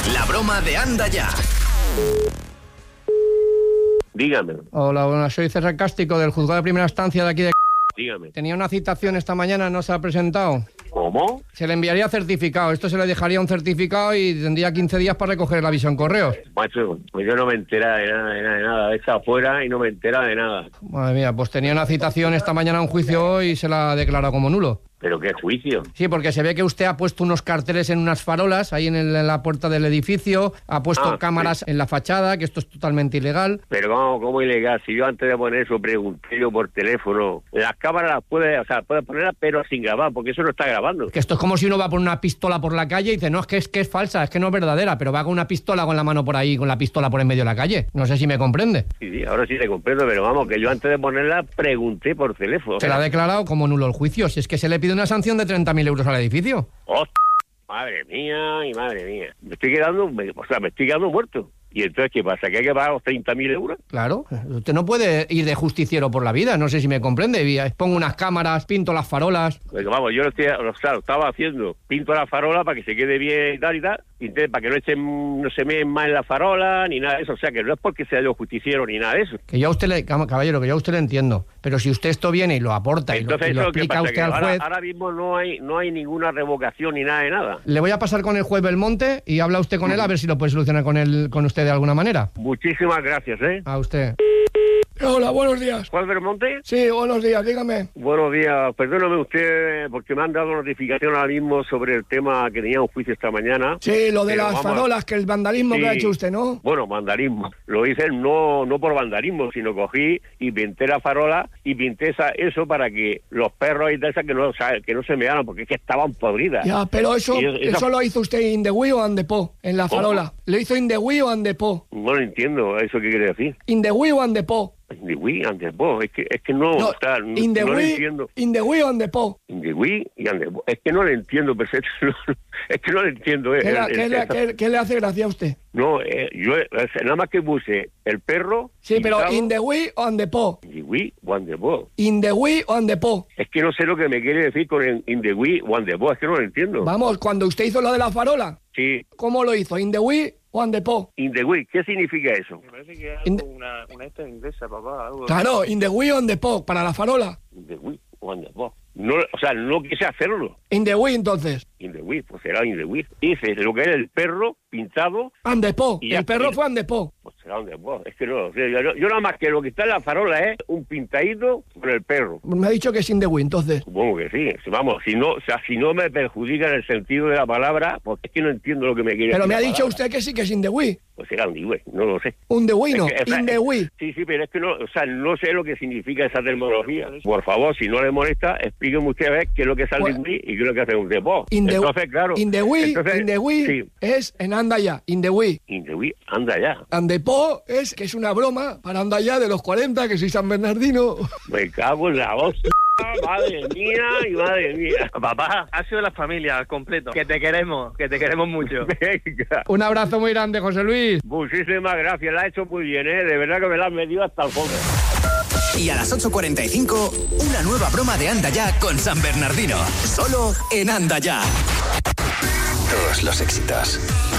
La broma de Anda Ya. Dígame. Hola, buenas, soy César Cástico del Juzgado de Primera Instancia de aquí de... Dígame. Tenía una citación esta mañana, no se ha presentado. ¿Cómo? Se le enviaría certificado, esto se le dejaría un certificado y tendría 15 días para recoger el aviso en correos. Macho, pues yo no me entera de nada. He estado afuera y no me entera de nada. Madre mía, pues tenía una citación esta mañana a un juicio y se la ha declarado como nulo. ¿Pero qué juicio? Sí, porque se ve que usted ha puesto unos carteles en unas farolas ahí en la puerta del edificio, ha puesto cámaras en la fachada, que esto es totalmente ilegal. Pero ¿cómo ilegal? Si yo antes de poner eso pregunté yo por teléfono, las cámaras las puedes ponerlas pero sin grabar, porque eso no está grabando. Que esto es como si uno va a poner una pistola por la calle y dice, no, es que es falsa, es que no es verdadera, pero va con una pistola con la mano por ahí, con la pistola por en medio de la calle. No sé si me comprende. Sí, ahora sí te comprendo, pero vamos, que yo antes de ponerla pregunté por teléfono. Se la ha declarado como nulo el juicio, si es que se le pide una sanción de 30.000 euros al edificio. ¡Hostia! Madre mía y madre mía. Me estoy quedando muerto. ¿Y entonces qué pasa? ¿Que hay que pagar los 30.000 euros? Claro, usted no puede ir de justiciero por la vida, no sé si me comprende. Pongo unas cámaras, pinto las farolas. Pues vamos, yo lo estaba haciendo. Pinto la farola para que se quede bien y tal, para que no se meen más en la farola, ni nada de eso. O sea, que no es porque sea yo justiciero ni nada de eso. Que yo a usted caballero, que yo a usted le entiendo. Pero si usted esto viene y lo aporta entonces, y lo explica a usted al juez... Ahora mismo no hay ninguna revocación ni nada de nada. Le voy a pasar con el juez Belmonte y habla usted con él a ver si lo puede solucionar con usted de alguna manera. Muchísimas gracias, A usted. Hola, buenos días. ¿Juan Belmonte? Sí, buenos días, dígame. Buenos días, perdóname usted porque me han dado notificación ahora mismo sobre el tema que tenía un juicio esta mañana. Sí, lo de las farolas, que el vandalismo que ha hecho usted, ¿no? Bueno, vandalismo. Lo hice no por vandalismo, sino cogí y pinté la farola y pinté eso para que los perros y de esas que no se mearan porque es que estaban podridas. Ya, pero eso lo hizo usted in the Wii o and the po, en la farola. ¿Lo hizo in the Wii o and the po? No lo entiendo, ¿eso qué quiere decir? In the Wii o and the po. In the Wii and the po, es que no lo entiendo. In the Wii o and the po. In the Wii y and the po. Es que no lo entiendo perfecto. Es que no lo entiendo. ¿Qué le hace gracia a usted? No, yo nada más que puse el perro. Sí, pintado, pero in the Wii o and the po. In the Wii o and the po. In the Wii o and the po. Es que no sé lo que me quiere decir con el in the Wii o and the po, es que no lo entiendo. Vamos, cuando usted hizo lo de la farola. Sí. ¿Cómo lo hizo? ¿In the Wii o and the po? In the Wii, ¿qué significa eso? Me parece que es una esta inglesa, papá. Algo claro, in the Wii o and the po, para la farola. In the Wii o and the po. No, o sea, no quise hacerlo. In the Wii, entonces. In the Wii, pues será in the Wii. Hice lo que era el perro pintado. And the po. El perro fue and the po. Pues será and the po. Es que no, o sea, yo nada más que lo que está en la farola es un pintadito con el perro. Me ha dicho que es in the Wii, entonces. Supongo que sí. Vamos, si no me perjudica en el sentido de la palabra, porque es que no entiendo lo que me quiere decir. Pero me ha dicho usted que sí que es in the Wii. Pues será un the Wii, no lo sé. Un the Wii, no. In the Wii. Sí, pero es que no sé lo que significa esa terminología. Por favor, si no le molesta, explíqueme usted a ver qué es lo que es el the Wii y qué es lo que hace un the po. Entonces, claro. In the Wii sí. Es en anda ya. In the Wii. In the Wii, anda ya. And the po es que es una broma para anda ya de los 40, que soy San Bernardino. Me cago en la voz. Madre mía. Papá, ha sido la familia al completo. Que te queremos mucho. Venga. Un abrazo muy grande, José Luis. Muchísimas gracias, la ha hecho muy bien, De verdad que me la has metido hasta el fondo. Y a las 8:45, una nueva broma de Anda Ya con San Bernardino. Solo en Anda Ya. Todos los éxitos.